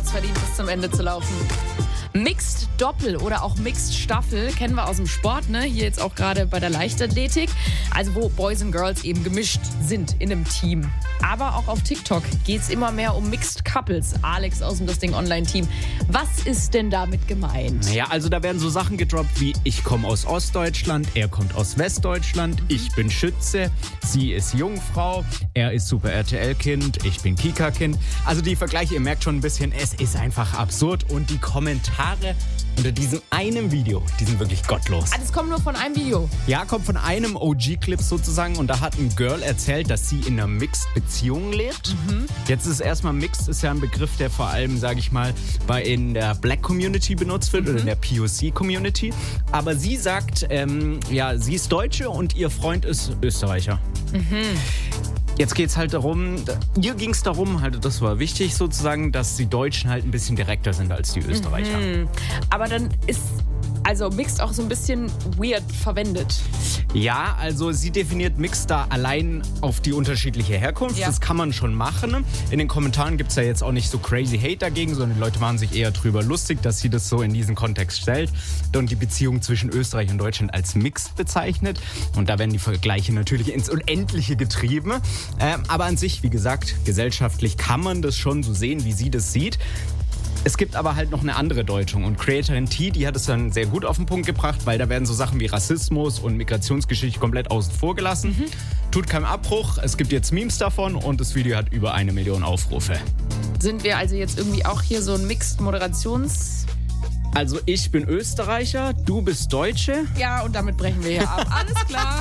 es verdient, bis zum Ende zu laufen. Mixed Doppel oder auch Mixed Staffel kennen wir aus dem Sport, ne? Hier jetzt auch gerade bei der Leichtathletik. Also wo Boys und Girls eben gemischt sind in einem Team. Aber auch auf TikTok geht es immer mehr um Mixed Couples. Alex aus dem Das Ding Online-Team. Was ist denn damit gemeint? Naja, also da werden so Sachen gedroppt wie: Ich komme aus Ostdeutschland, er kommt aus Westdeutschland, ich bin Schütze, sie ist Jungfrau, er ist Super RTL-Kind, ich bin Kika-Kind. Also die Vergleiche, ihr merkt schon ein bisschen, es ist einfach absurd und die Kommentare unter diesem einen Video, die sind wirklich gottlos. Ah, das kommt nur von einem Video? Ja, kommt von einem OG-Clip sozusagen und da hat ein Girl erzählt, dass sie in einer Mixed-Beziehung lebt. Jetzt ist erstmal Mixed, ist ja ein Begriff, der vor allem, sage ich mal, in der Black-Community benutzt wird oder in der POC-Community. Aber sie sagt, sie ist Deutsche und ihr Freund ist Österreicher. Jetzt geht's halt darum, ihr ging es darum, halt, das war wichtig sozusagen, dass die Deutschen halt ein bisschen direkter sind als die Österreicher. Aber dann ist Mixed auch so ein bisschen weird verwendet. Ja, also sie definiert Mixed da allein auf die unterschiedliche Herkunft. Ja. Das kann man schon machen. In den Kommentaren gibt es ja jetzt auch nicht so crazy Hate dagegen, sondern die Leute machen sich eher drüber lustig, dass sie das so in diesen Kontext stellt und die Beziehung zwischen Österreich und Deutschland als Mixed bezeichnet. Und da werden die Vergleiche natürlich ins Unendliche getrieben. Aber an sich, wie gesagt, gesellschaftlich kann man das schon so sehen, wie sie das sieht. Es gibt aber halt noch eine andere Deutung und Creatorin T, die hat es dann sehr gut auf den Punkt gebracht, weil da werden so Sachen wie Rassismus und Migrationsgeschichte komplett außen vor gelassen. Tut keinen Abbruch, es gibt jetzt Memes davon und das Video hat über 1 Million Aufrufe. Sind wir also jetzt irgendwie auch hier so ein Mixed-Moderations... Also ich bin Österreicher, du bist Deutsche. Ja, und damit brechen wir hier ab. Alles klar.